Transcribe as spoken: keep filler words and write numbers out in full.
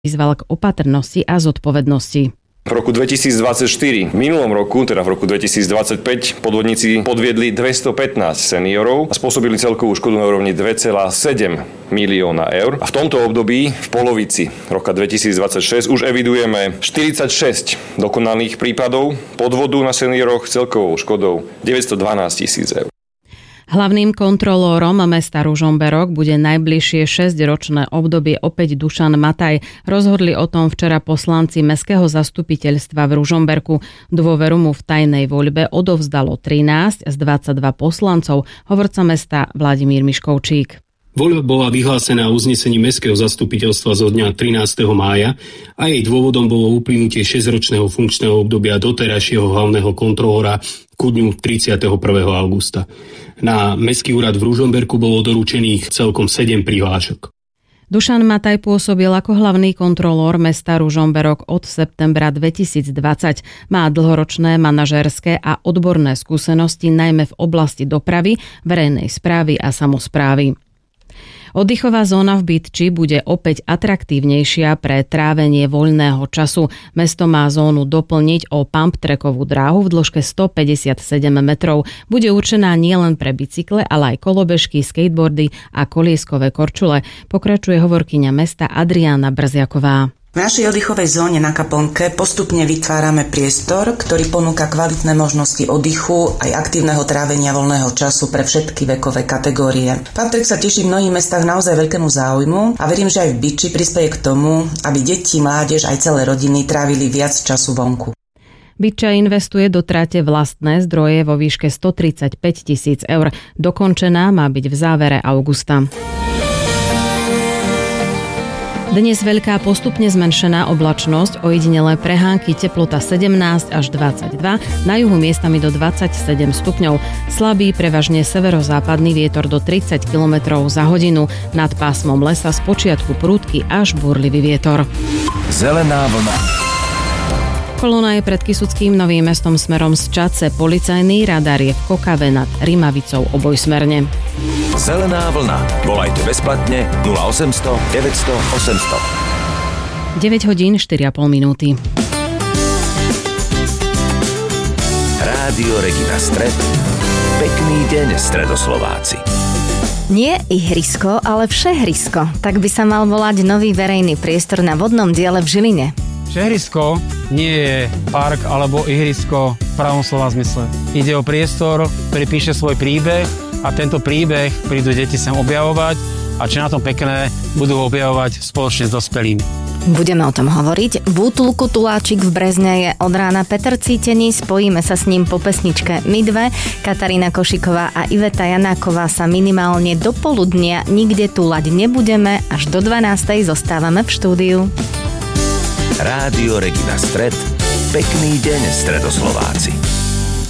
vyzval k opatrnosti a zodpovednosti. V roku dvetisícdvadsaťštyri, v minulom roku, teda v roku dvetisícdvadsaťpäť, podvodníci podviedli dvestopätnásť seniorov a spôsobili celkovú škodu na úrovni dva celé sedem milióna eur. A v tomto období, v polovici roka dvetisícdvadsaťšesť, už evidujeme štyridsaťšesť dokonaných prípadov podvodu na senioroch celkovou škodou deväťstodvanásť tisíc eur. Hlavným kontrolórom mesta Ružomberok bude najbližšie šesťročné obdobie opäť Dušan Mataj. Rozhodli o tom včera poslanci Mestského zastupiteľstva v Ružomberku. Dôveru mu v tajnej voľbe odovzdalo trinásť z dvadsaťdva poslancov, hovorca mesta Vladimír Miškovčík. Voľba bola vyhlásená uznesením Mestského zastupiteľstva zo dňa trinásteho mája a jej dôvodom bolo uplynutie šesťročného funkčného obdobia doterajšieho hlavného kontrolóra ku dňu tridsiateho prvého augusta. Na Mestský úrad v Ružomberku bolo doručených celkom sedem prihlášok. Dušan Mataj pôsobil ako hlavný kontrolór mesta Ružomberok od septembra dvetisícdvadsať. Má dlhoročné manažérske a odborné skúsenosti najmä v oblasti dopravy, verejnej správy a samosprávy. Oddychová zóna v Bytči bude opäť atraktívnejšia pre trávenie voľného času. Mesto má zónu doplniť o pump-trackovú dráhu v dĺžke stopäťdesiatsedem metrov. Bude určená nielen pre bicykle, ale aj kolobežky, skateboardy a kolieskové korčule. Pokračuje hovorkyňa mesta Adriána Brziaková. V našej oddychovej zóne na Kaplnke postupne vytvárame priestor, ktorý ponúka kvalitné možnosti oddychu aj aktívneho trávenia voľného času pre všetky vekové kategórie. Pump-track sa teší v mnohých mestách naozaj veľkému záujmu a verím, že aj v Bytči prispeje k tomu, aby deti, mládež aj celé rodiny trávili viac času vonku. Bytča investuje do tráte vlastné zdroje vo výške stotridsaťpäť tisíc eur. Dokončená má byť v závere augusta. Dnes veľká postupne zmenšená oblačnosť, ojedinelé prehánky, teplota sedemnásť až dvadsaťdva, na juhu miestami do dvadsaťsedem stupňov. Slabý, prevažne severozápadný vietor do tridsať kilometrov za hodinu. Nad pásmom lesa spočiatku prúdky až búrlivý vietor. Zelená vlna. Kolóna je pred Kysuckým Novým Mestom smerom z Čadce. Policajný radar je v Kokave nad Rimavicou obojsmerne. Zelená vlna. Volajte bezplatne nula osemsto deväťsto osemsto. deväť hodín štyri a pol minúty. Rádio Regina Stred. Pekný deň, Stredoslováci. Nie ihrisko, ale všehrisko. Tak by sa mal volať nový verejný priestor na vodnom diele v Žiline. Všehrisko nie je park alebo ihrisko v pravom slova zmysle. Ide o priestor, ktorý píše svoj príbeh a tento príbeh prídu deti sem objavovať a čo na tom pekné, budú ho objavovať spoločne s dospelými. Budeme o tom hovoriť. V útulku Tuláčik v Brezne je od rána Peter Cítený, spojíme sa s ním po pesničke My dve. Katarína Košiková a Iveta Janáková sa minimálne do poludnia nikde túlať nebudeme, až do dvanástej zostávame v štúdiu. Rádio Regina Stred. Pekný deň, Stredoslováci.